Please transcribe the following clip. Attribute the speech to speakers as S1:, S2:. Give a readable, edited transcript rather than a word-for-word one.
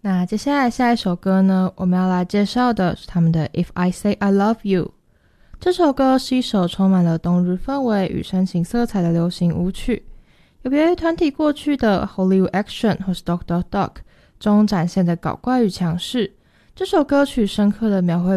S1: 那接下来下一首歌呢，我们要来介绍的是他们的 If I Say I Love You。 这首歌是一首充满了冬日氛围与深情色彩的流行舞曲，有别于团体过去的 Hollywood Action 或是 Dog Dog Dog 中展现的搞怪与强势，这首歌曲深刻的描绘